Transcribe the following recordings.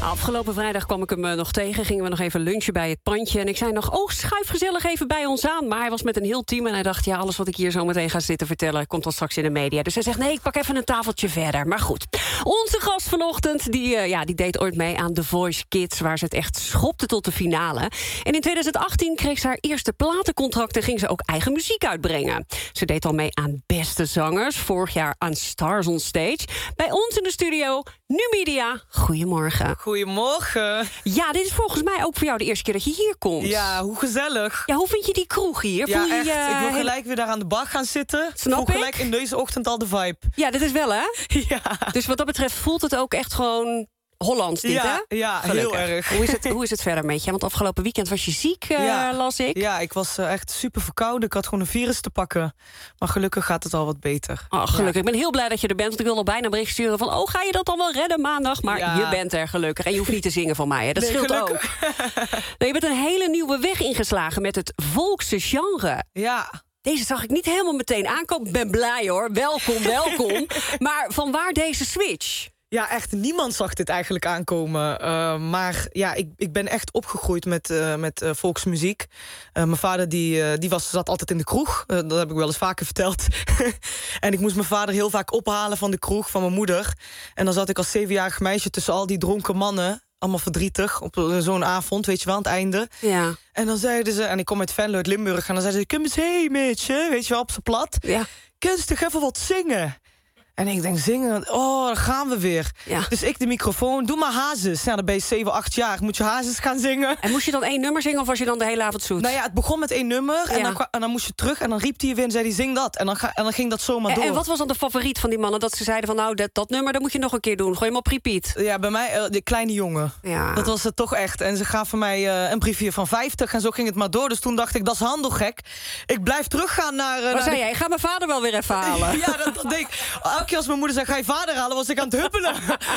Afgelopen vrijdag kwam ik hem nog tegen. Gingen we nog even lunchen bij het pandje. En ik zei nog, schuif gezellig even bij ons aan. Maar hij was met een heel team en hij dacht... ja, alles wat ik hier zo meteen ga zitten vertellen... komt al straks in de media. Dus hij zegt, nee, ik pak even een tafeltje verder. Maar goed, onze gast vanochtend... die deed ooit mee aan The Voice Kids... waar ze het echt schopte tot de finale. En in 2018 kreeg ze haar eerste platencontract... en ging ze ook eigen muziek uitbrengen. Ze deed al mee aan Beste Zangers. Vorig jaar aan Stars on Stage. Bij ons in de studio, Numidia. Goedemorgen. Goedemorgen. Ja, dit is volgens mij ook voor jou de eerste keer dat je hier komt. Ja, hoe gezellig. Ja, hoe vind je die kroeg hier? Ja, Voel je echt. Ik wil gelijk weer daar aan de bar gaan zitten. Snap ik. Gelijk in deze ochtend al de vibe. Ja, dat is wel, hè? Ja. Dus wat dat betreft voelt het ook echt gewoon Hollands dit, hè? Ja, Gelukkig. heel erg. Hoe is het verder met je? Want afgelopen weekend was je ziek, las ik. Ja, ik was echt super verkouden. Ik had gewoon een virus te pakken. Maar gelukkig gaat het al wat beter. Oh, gelukkig. Ik ben heel blij dat je er bent. Want ik wil al bijna een bericht sturen van... ga je dat dan wel redden maandag? Maar je bent er gelukkig. En je hoeft niet te zingen van mij, hè? Dat scheelt gelukkig ook. Je bent een hele nieuwe weg ingeslagen met het volkse genre. Ja. Deze zag ik niet helemaal meteen aankomen. Ik ben blij, hoor. Welkom. Maar vanwaar deze switch? Ja, echt niemand zag dit eigenlijk aankomen. Maar ja, ik ben echt opgegroeid met volksmuziek. Mijn vader zat altijd in de kroeg. Dat heb ik wel eens vaker verteld. En ik moest mijn vader heel vaak ophalen van de kroeg van mijn moeder. En dan zat ik als 7-jarig meisje tussen al die dronken mannen... allemaal verdrietig, op zo'n avond, weet je wel, aan het einde. Ja. En dan zeiden ze, en ik kom uit Venlo, uit Limburg... en dan zeiden ze, kom eens heen, meisje, weet je wel, op z'n plat. Ja. Kun je toch even wat zingen? En ik denk, zingen, daar gaan we weer. Ja. Dus ik de microfoon, doe maar hazes. Nou, dan ben je 7, 8 jaar, moet je hazes gaan zingen. En moest je dan 1 nummer zingen of was je dan de hele avond zoet? Nou ja, het begon met 1 nummer en dan moest je terug... en dan riep hij je weer en zei hij, zing dat. En dan ging dat zomaar door. En wat was dan de favoriet van die mannen? Dat ze zeiden van, nou, dat nummer, dat moet je nog een keer doen. Gooi hem op repeat. Ja, bij mij, de kleine jongen. Ja. Dat was het toch echt. En ze gaven mij een briefje van 50 en zo ging het maar door. Dus toen dacht ik, dat is handelgek. Ik blijf teruggaan naar... Wat zei jij? Ik ga mijn vader wel weer even halen. Ja, dat denk ik. Elke keer als mijn moeder zei, ga je vader halen, was ik aan het huppelen.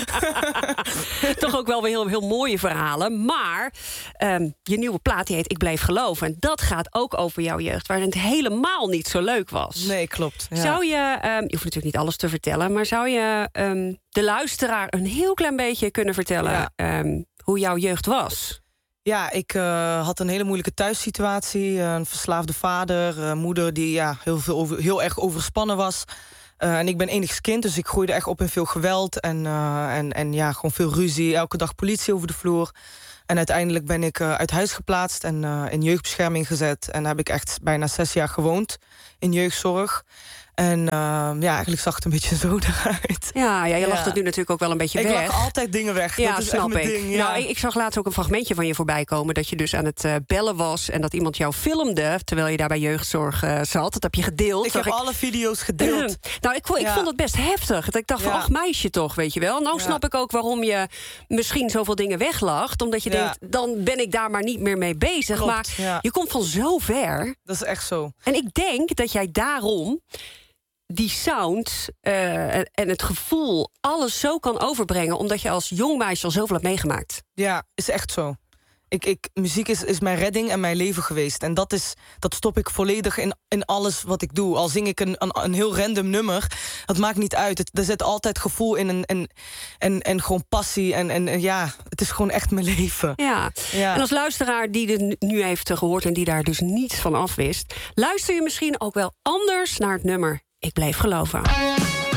Toch ook wel weer heel, heel mooie verhalen. Maar je nieuwe plaat die heet Ik Bleef Geloven. En dat gaat ook over jouw jeugd, waarin het helemaal niet zo leuk was. Nee, klopt. Ja. Zou je hoeft natuurlijk niet alles te vertellen... maar zou je de luisteraar een heel klein beetje kunnen vertellen... hoe jouw jeugd was? Ja, ik had een hele moeilijke thuissituatie. Een verslaafde vader, moeder die heel erg overspannen was... en ik ben enigskind, dus ik groeide echt op in veel geweld... en gewoon veel ruzie, elke dag politie over de vloer. En uiteindelijk ben ik uit huis geplaatst en in jeugdbescherming gezet. En daar heb ik echt bijna 6 jaar gewoond in jeugdzorg. En eigenlijk zag het een beetje zo eruit. Ja, je lacht het nu natuurlijk ook wel een beetje weg. Ik lach altijd dingen weg. Ja, dat is snap echt mijn ik. ding. Ja. Nou, ik zag laatst ook een fragmentje van je voorbij komen... dat je dus aan het bellen was en dat iemand jou filmde... terwijl je daar bij jeugdzorg zat. Dat heb je gedeeld. Ik heb alle video's gedeeld. Nou, ik vond het best heftig. Dat ik dacht van, ach meisje toch, weet je wel. Nou snap ik ook waarom je misschien zoveel dingen weglacht. Omdat je denkt, dan ben ik daar maar niet meer mee bezig. Klopt, maar je komt van zo ver. Dat is echt zo. En ik denk dat jij daarom... die sound en het gevoel, alles zo kan overbrengen... omdat je als jong meisje al zoveel hebt meegemaakt. Ja, is echt zo. Muziek is mijn redding en mijn leven geweest. En dat stop ik volledig in alles wat ik doe. Al zing ik een heel random nummer, dat maakt niet uit. Er zit altijd gevoel in en gewoon passie. En het is gewoon echt mijn leven. Ja. En als luisteraar die dit nu heeft gehoord... en die daar dus niets van afwist... luister je misschien ook wel anders naar het nummer Ik Bleef Geloven.